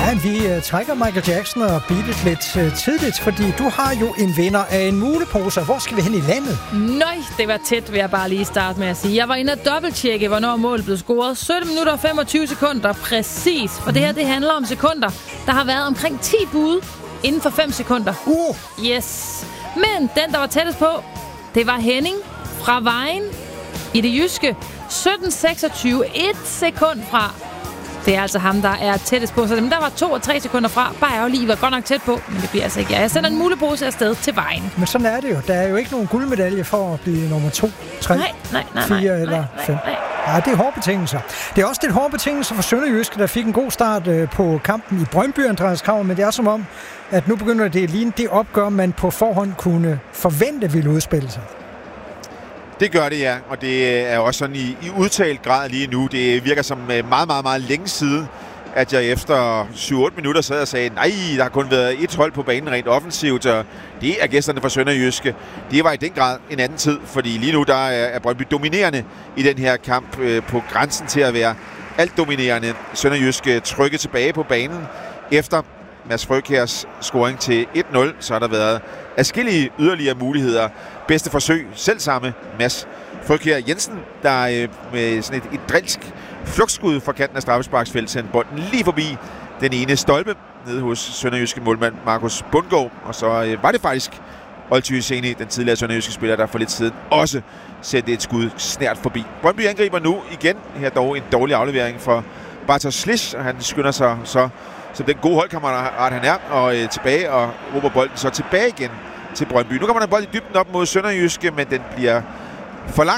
Ja, vi trækker Michael Jackson og Beat It lidt tidligt, fordi du har jo en vinder af en mulepose. Hvor skal vi hen i landet? Nøj, det var tæt, vil jeg bare lige starte med at sige. Jeg var inde og dobbelttjekke, hvornår målet blev scoret. 17 minutter og 25 sekunder, præcis. For det her, det handler om sekunder. Der har været omkring 10 bud inden for 5 sekunder. Yes. Men den, der var tættest på, det var Henning fra Vejen i det jyske. 17.26, 1 sekund fra. Det er altså ham, der er tættest på. Så dem, der var 2 og 3 sekunder fra, bare jeg jo lige var godt nok tæt på. Men det bliver altså ikke. Jeg sender en mulepose afsted til Vejen. Men sådan er det jo. Der er jo ikke nogen guldmedalje for at blive nummer 2, 3, 4 eller 5. Ja, det er hårde betingelser. Det er også lidt hårde betingelser for Sønderjyske, der fik en god start på kampen i Brøndby, Andreas Krav. Men det er som om, at nu begynder det at ligne det opgør, man på forhånd kunne forvente ville udspille sig. Det gør det, ja. Og det er også sådan i udtalt grad lige nu. Det virker som meget, meget, meget længe siden, at jeg efter 7-8 minutter sad og sagde, nej, der har kun været et hold på banen rent offensivt, og det er gæsterne fra Sønderjyske. Det var i den grad en anden tid, fordi lige nu der er Brøndby dominerende i den her kamp, på grænsen til at være alt dominerende. Sønderjyske trykket tilbage på banen efter Mads Frøkjærs scoring til 1-0, så har der været adskillige yderligere muligheder. Bedste forsøg, selv samme Mads Frøkjær Jensen, der med sådan et drilsk flugtskud fra kanten af straffesparksfeltet sendte bolden lige forbi den ene stolpe nede hos sønderjyske målmand Markus Bundgaard. Og så var det faktisk Olty Hyseni, den tidligere sønderjyske spiller, der for lidt siden også sendte et skud snært forbi. Brøndby angriber nu igen. Her dog en dårlig aflevering for Bartosz Slisz, og han skynder sig så som den gode holdkammerat han er, og tilbage og råber bolden så tilbage igen til Brøndby. Nu kommer der en bold i dybden op mod Sønderjyske, men den bliver for lang.